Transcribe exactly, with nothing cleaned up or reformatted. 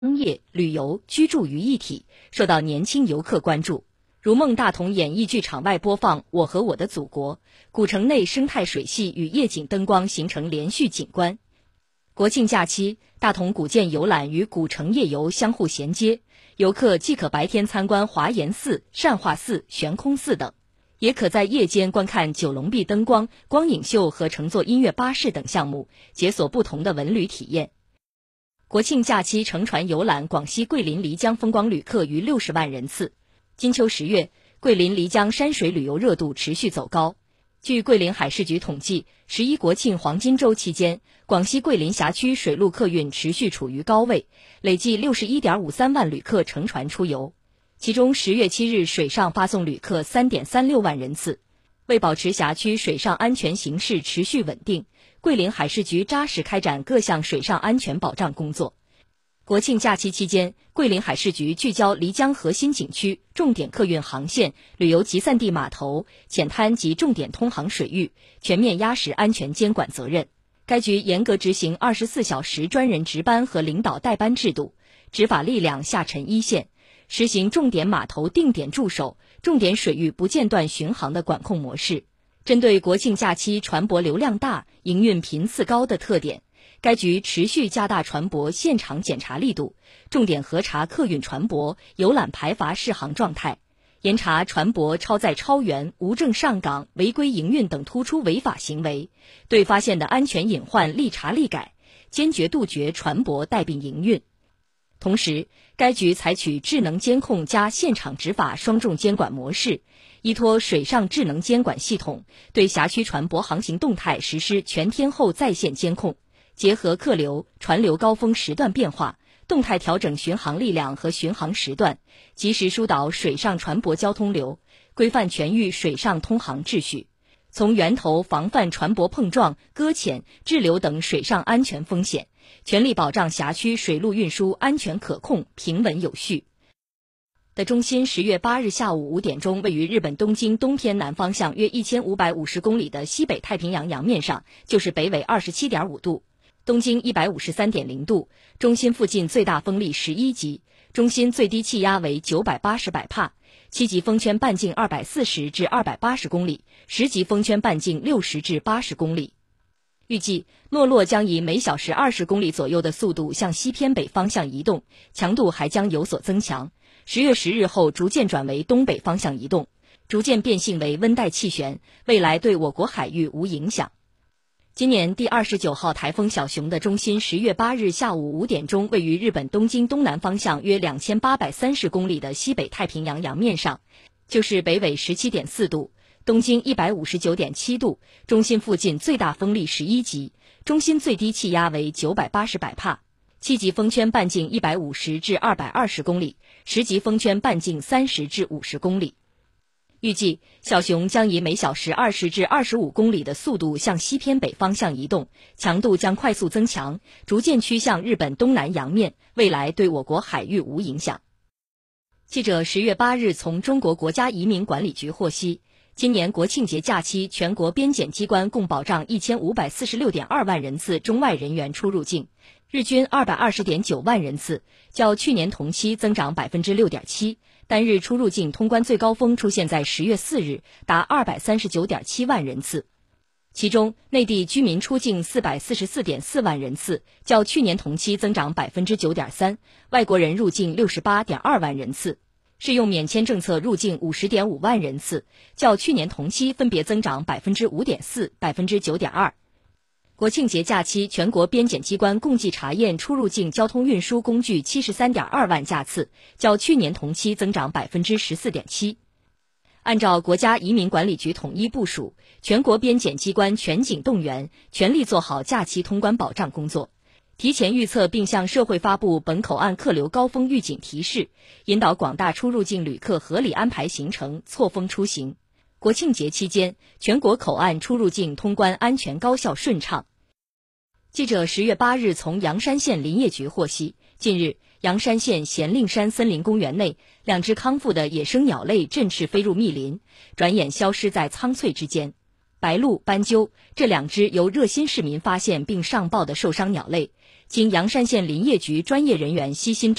商业、旅游、居住于一体，受到年轻游客关注。如梦大同演艺剧场外播放《我和我的祖国》，古城内生态水系与夜景灯光形成连续景观。国庆假期，大同古建游览与古城夜游相互衔接，游客既可白天参观华严寺、善化寺、悬空寺等，也可在夜间观看九龙壁灯光、光影秀和乘坐音乐巴士等项目，解锁不同的文旅体验。国庆假期乘船游览广西桂林漓江风光旅客逾六十万人次。金秋十月，桂林漓江山水旅游热度持续走高。据桂林海事局统计，十一国庆黄金周期间，广西桂林辖区水陆客运持续处于高位，累计 六十一点五三万旅客乘船出游。其中十月七日水上发送旅客 三点三六万人次。为保持辖区水上安全形势持续稳定，桂林海事局扎实开展各项水上安全保障工作。国庆假期期间，桂林海事局聚焦漓江核心景区、重点客运航线、旅游集散地码头、浅滩及重点通航水域，全面压实安全监管责任。该局严格执行二十四小时专人值班和领导带班制度，执法力量下沉一线，实行重点码头定点驻守、重点水域不间断巡航的管控模式。针对国庆假期船舶流量大、营运频次高的特点，该局持续加大船舶现场检查力度，重点核查客运船舶、游览排筏试航状态，严查船舶超载超员、无证上岗、违规营运等突出违法行为，对发现的安全隐患立查立改，坚决杜绝船舶带病营运。同时，该局采取智能监控加现场执法双重监管模式，依托水上智能监管系统，对辖区船舶航行动态实施全天候在线监控，结合客流、船流高峰时段变化，动态调整巡航力量和巡航时段，及时疏导水上船舶交通流，规范全域水上通航秩序，从源头防范船舶碰撞、搁浅、滞留等水上安全风险，全力保障辖区水陆运输安全可控、平稳有序。的中心十月八日下午五点钟，位于日本东京东偏南方向约一千五百五十公里的西北太平洋洋面上，就是北纬 二十七点五度。东经 一百五十三点零度，中心附近最大风力十一级，中心最低气压为九百八十百帕，七级风圈半径二百四十至二百八十公里，十级风圈半径六十至八十公里。预计诺洛将以每小时二十公里左右的速度向西偏北方向移动，强度还将有所增强。十月十日后逐渐转为东北方向移动，逐渐变性为温带气旋，未来对我国海域无影响。今年第二十九号台风小熊的中心十月八日下午五点钟位于日本东京东南方向约两千八百三十公里的西北太平洋洋面上，就是北纬 十七点四度，东经 一百五十九点七度，中心附近最大风力十一级，中心最低气压为九百八十百帕，七级风圈半径一百五十至二百二十公里，十级风圈半径三十至五十公里。预计小熊将以每小时二十至二十五公里的速度向西偏北方向移动，强度将快速增强，逐渐趋向日本东南洋面，未来对我国海域无影响。记者十月八日从中国国家移民管理局获悉，今年国庆节假期，全国边检机关共保障一千五百四十六点二万人次中外人员出入境，日均二百二十点九万人次，较去年同期增长 百分之六点七。单日出入境通关最高峰出现在十月四日，达 二百三十九点七万人次。其中，内地居民出境 四百四十四点四万人次，较去年同期增长 百分之九点三； 外国人入境 六十八点二万人次，适用免签政策入境 五十点五万人次，较去年同期分别增长 百分之五点四、百分之九点二。国庆节假期，全国边检机关共计查验出入境交通运输工具 七十三点二万架次，较去年同期增长 百分之十四点七。按照国家移民管理局统一部署，全国边检机关全警动员，全力做好假期通关保障工作，提前预测并向社会发布本口岸客流高峰预警提示，引导广大出入境旅客合理安排行程，错峰出行。国庆节期间，全国口岸出入境通关安全高效顺畅。记者十月八日从阳山县林业局获悉，近日阳山县咸令山森林公园内，两只康复的野生鸟类振翅飞入密林，转眼消失在苍翠之间。白鹭、斑鸠这两只由热心市民发现并上报的受伤鸟类， 经阳山县林业局专业人员悉心